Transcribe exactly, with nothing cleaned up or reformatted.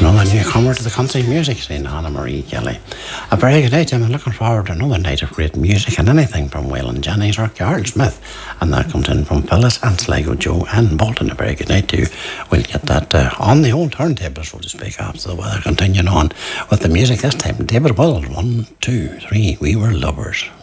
another newcomer to the country music scene, Anna Marie Kelly. A very good night, and I'm looking forward to another night of great music and anything from Waylon Jennings or Carl Smith. And that comes in from Phyllis and Sligo Joe and Bolton. A very good night too. We'll get that uh, on the old turntable, so to speak, after the weather. Continuing on with the music this time. David Wills, one, two, three, We Were Lovers.